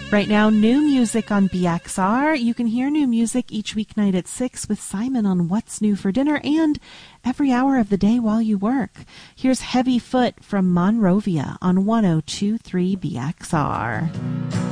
Right now, new music on BXR. You can hear new music each weeknight at 6 with Simon on What's New for Dinner and every hour of the day while you work. Here's Heavy Foot from Monrovia on 102.3 BXR.